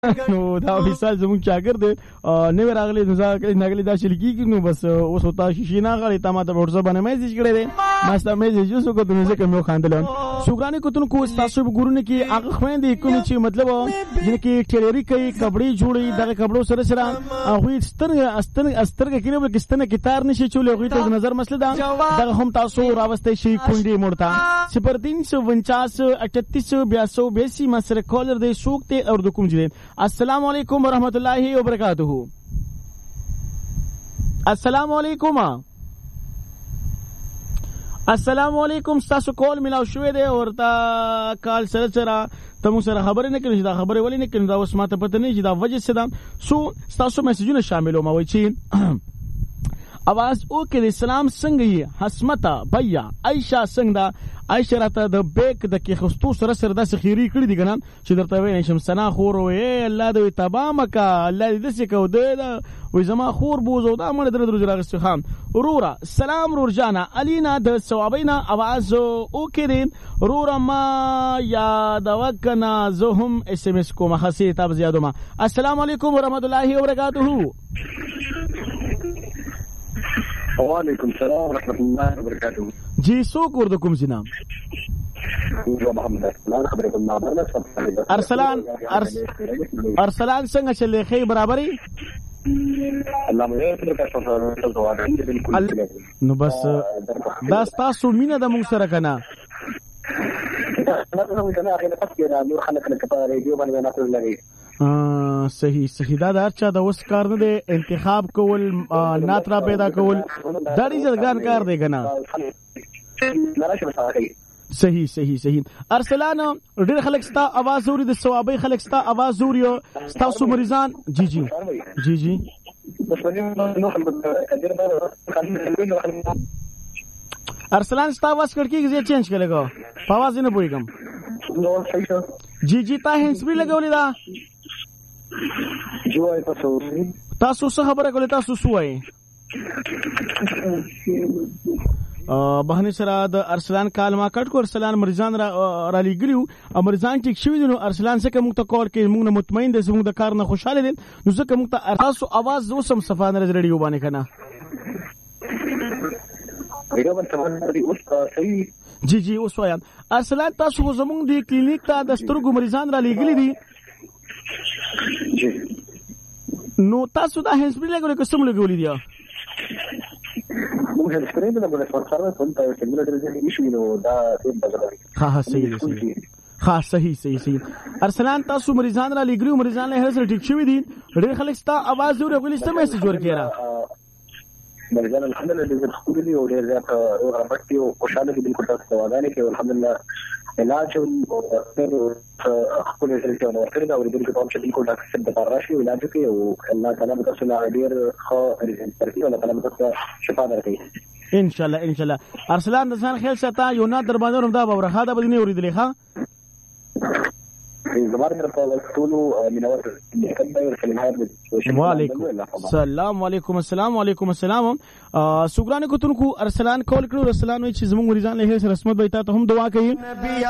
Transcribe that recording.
نو دا مثال زموږ شاګرد نو راغلی نو ناګلی دا شلګي نو بس اوس وتا شي نه غړي تا ماته ورځ باندې میسج کړی دی ما ستا میسج وسو کو ته ځکه مې خاندل شکرانه کوتن کو تاسو ګورونه کې هغه خويندې کوم چې مطلب چې ټیلری کوي کپڑے جوړي دغه کپړو سره سره هغه استرګه کې نو کستنه کې تار نشي چولې هغه ته نظر مسله دا دغه هم تاسو راوستي شي کونډي مړتا 0349 مسره کالر دی سوکته اور د کوم جدي السلام علیکم ورحمۃ اللہ وبرکاتہ. السلام علیکم. السلام علیکم. تاسو کال ملاو شوې ده او تا کال سره تاسو سره خبرې نه کړئ دا خبرې ولې نه کړئ دا اوس ماته پته نه چې دا وجه څه ده سو تاسو میسجونه شاملو ما وای چې आवाज او کې اسلام څنګه یې حسمتا بیا عائشہ څنګه عائشہ راته د بیک د کې خستو سره سره د سخيري کړی دي کنه چې درته وینې شم سنا خور وې الله دې تبام کا الله دې څه کو دې وې زما خور بوزو دا مړ در درو راغست خام رورا سلام رور جانا الینا د ثوابینا आवाज او کې رورا ما یاد وکنا زهم اس ام اس کو مخسی تاب زیادو ما السلام علیکم ورحمۃ اللہ وبرکاتہ. وعلیکم السلام ورحمۃ اللہ وبرکاتہ. جی سو کور د کوم جناب ارسلان څنګه چلې خې برابرۍ نو بس دا تاسو مینه د موږ سره کنه صحیح دا هرچا د اوس کار نه دی انتخاب کول ناترا پیدا کول دا ډېر ځان کار دی کنه صحیح ارسلان ډېر خلک ستا आवाज اوري د ثوابي خلک ستا आवाज اوري تاسو مریضان جی ارسلان ستا आवाज کړکی چې چینج کړلګو په आवाज نه پويګم جی تا هنس بھی لګولې دا جوای تاسو څه خبره کولې تاسو سوای بهنه سره د ارسلان کال ما کټ کو ارسلان مریضان را لګلیو مریضان ټیک شوی نو ارسلان څخه موږ ته کال کې موږ نه مطمئن دي زموږ د کار نه خوشاله دي نو ځکه موږ ته تاسو आवाज اوسم صفانه ریډیو باندې کنه جی اوس وایم ارسلان تاسو زموږ دی کلینیک ته د سترګو مریضان را لګلی دي نو تاسو دا هنسپری لګولې کوم لګولې دی موږ هنسپری نه لګولې فرصت ته سیمولټر ایشو نو دا صحیح ارسلان تاسو مریضان را لګریو مریضان له هر سره ټیک شوی دي ډېر خلک ستا आवाज اوري غوښتل څه میسج ورکړه مریضان الحمدلله دې خپل دي او ډېر زیات او رابطي او خوشاله دي بالکل تاسو ودانې کې الحمدلله علاج او خپل ریزلټ او ورکړه او دې په چې بالکل ډاکټر څخه د راشي علاج کوي او الله تعالی به تاسو له ډېر خو ریزلټ ورکړي او الله تعالی به تاسو شفا درکړي ان شاء الله ارسلان د ځان خیال ساته یو نه در باندې دا به ورخه دا به نه اوریدلې ښا وعلیکم السلام شکرانه کوتونکو ارسلان کول کړو ارسلان وی چې زموږ مریضان له رسمت به تاسو هم دعا کوي